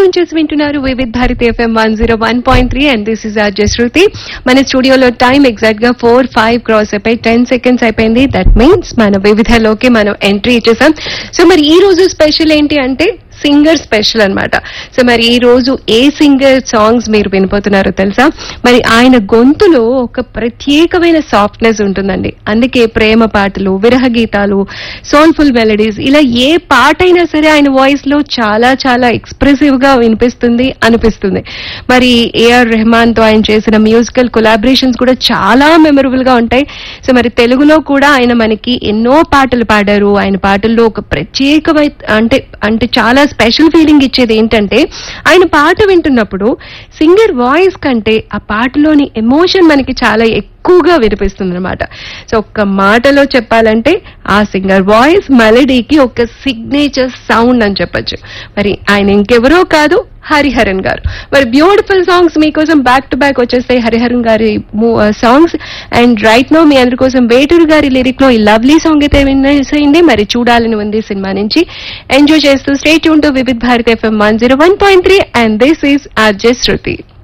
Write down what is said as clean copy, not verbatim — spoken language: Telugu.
ట్యూన్ చేసి వింటున్నారు Vividh Bharati FM 101.3 and this is RJ శృతి. మన స్టూడియోలో టైం ఎగ్జాక్ట్ గా 4:05 క్రాస్ అయిపోయి 10 సెకండ్స్ అయిపోయింది. దట్ మీన్స్ మన వివిధలోకి మనం ఎంట్రీ ఇచ్చేసాం. సో మరి ఈ రోజు స్పెషల్ ఏంటి అంటే సింగర్ స్పెషల్ అన్నమాట. సో మరి ఈ రోజు ఏ సింగర్ సాంగ్స్ మీరు వినిపోతున్నారో తెలుసా? మరి ఆయన గొంతులో ఒక ప్రత్యేకమైన సాఫ్ట్నెస్ ఉంటుందండి. అందుకే ప్రేమ పాటలు, విరహ గీతాలు, సోల్ఫుల్ మెలడీస్ ఇలా ఏ పాట అయినా సరే ఆయన వాయిస్ లో చాలా చాలా ఎక్స్ప్రెసివ్ గా వినిపిస్తుంది అనిపిస్తుంది. మరి ఏఆర్ రెహమాన్ తో ఆయన చేసిన మ్యూజికల్ కొలాబరేషన్స్ కూడా చాలా మెమరబుల్ గా ఉంటాయి. సో మరి తెలుగులో కూడా ఆయన మనకి ఎన్నో పాటలు పాడారు. ఆయన పాటల్లో ఒక ప్రత్యేకమైన అంటే చాలా స్పెషల్ ఫీలింగ్ ఇచ్చేది ఏంటంటే ఆయన పాట వింటున్నప్పుడు సింగర్ వాయిస్ కంటే ఆ పాటలోని ఎమోషన్ మనకి చాలా ఎక్కువగా వినిపిస్తుంది అనమాట. సో ఒక్క మాటలో చెప్పాలంటే ఆ సింగర్ వాయిస్ మెలడీకి ఒక సిగ్నేచర్ సౌండ్ అని చెప్పొచ్చు. మరి ఆయన ఇంకెవరో కాదు, హరిహరన్ గారు. మరి బ్యూటిఫుల్ సాంగ్స్ మీకోసం బ్యాక్ టు బ్యాక్ వచ్చేస్తాయి హరిహరన్ గారి సాంగ్స్. అండ్ రైట్ నో మీ అందరి కోసం వేటూరు గారి లిరిక్ లో ఈ లవ్లీ సాంగ్ అయితే వినేసేయండి. మరి చూడాలని ఉంది సినిమా నుంచి. ఎంజాయ్ చేస్తూ stay tune to Vividh Bharati FM 101.3 and this is RJ Shruti.